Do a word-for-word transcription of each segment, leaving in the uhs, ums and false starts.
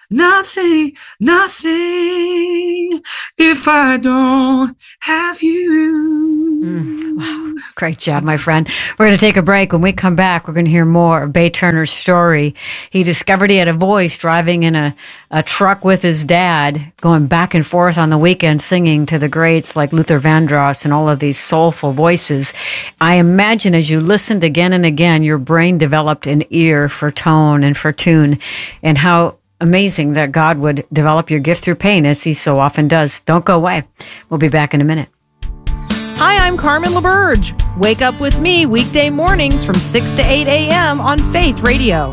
nothing, nothing if I don't have you. Mm, wow. Great job, my friend. We're going to take a break. When we come back, we're going to hear more of Bay Turner's story. He discovered he had a voice driving in a, a truck with his dad, going back and forth on the weekend, singing to the greats like Luther Vandross and all of these soulful voices. I imagine as you listened again and again, your brain developed an ear for tone and for tune, and how amazing that God would develop your gift through pain, as he so often does. Don't go away. We'll be back in a minute. Hi, I'm Carmen LaBerge. Wake up with me weekday mornings from six to eight a.m. on Faith Radio.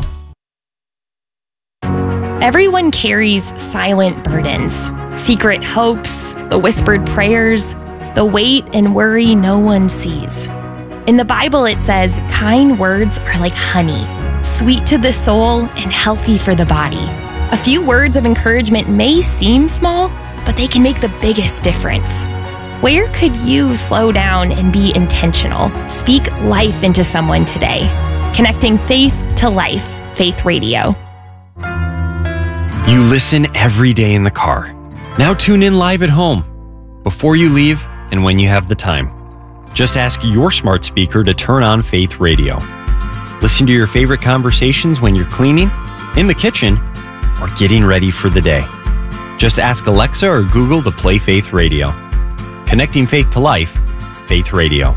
Everyone carries silent burdens, secret hopes, the whispered prayers, the weight and worry no one sees. In the Bible, it says, kind words are like honey, sweet to the soul and healthy for the body. A few words of encouragement may seem small, but they can make the biggest difference. Where could you slow down and be intentional? Speak life into someone today. Connecting faith to life. Faith Radio. You listen every day in the car. Now tune in live at home, before you leave and when you have the time. Just ask your smart speaker to turn on Faith Radio. Listen to your favorite conversations when you're cleaning, in the kitchen, or getting ready for the day. Just ask Alexa or Google to play Faith Radio. Connecting faith to life, Faith Radio.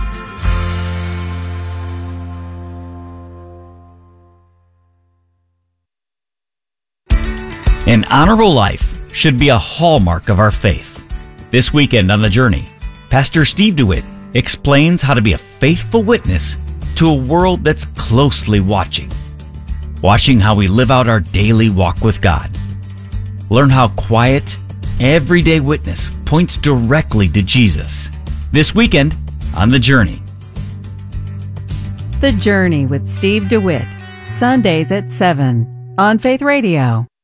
An honorable life should be a hallmark of our faith. This weekend on The Journey, Pastor Steve DeWitt explains how to be a faithful witness to a world that's closely watching. Watching how we live out our daily walk with God. Learn how quiet, everyday witness points directly to Jesus. This weekend on The Journey. The Journey with Steve DeWitt, Sundays at seven on Faith Radio.